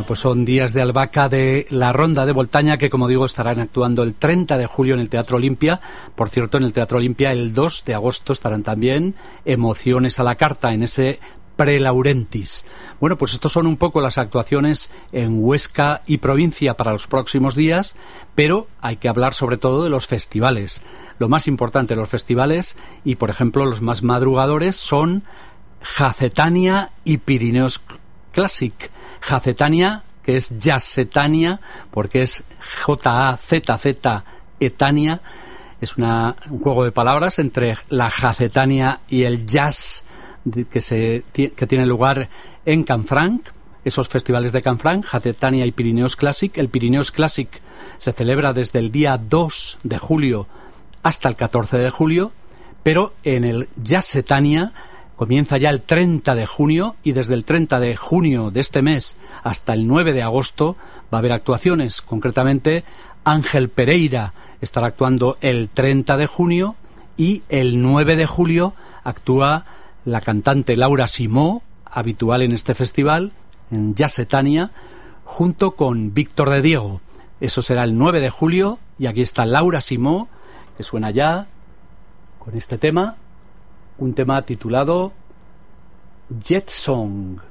pues son Días de Albahaca de la Ronda de Boltaña, que como digo estarán actuando el 30 de julio en el Teatro Olimpia. Por cierto, en el Teatro Olimpia el 2 de agosto estarán también Emociones a la Carta, en ese Pre-Laurentis. Bueno, pues estos son un poco las actuaciones en Huesca y provincia para los próximos días, pero hay que hablar sobre todo de los festivales. Lo más importante de los festivales, y por ejemplo los más madrugadores, son Jazzetania y Pirineos Classic. Jazzetania, que es Jazzzetania, porque es J-A-Z-Z Etania, es un juego de palabras entre la Jazzetania y el jazz que tiene lugar en Canfranc. Esos festivales de Canfranc, Jazzetania y Pirineos Classic. El Pirineos Classic se celebra desde el día 2 de julio hasta el 14 de julio, pero en el Jazzzetania comienza ya el 30 de junio, y desde el 30 de junio de este mes hasta el 9 de agosto va a haber actuaciones. Concretamente, Ángel Pereira estará actuando el 30 de junio y el 9 de julio actúa la cantante Laura Simó, habitual en este festival, en Jazzetania, junto con Víctor de Diego. Eso será el 9 de julio, y aquí está Laura Simó, que suena ya con este tema, un tema titulado Jet Song.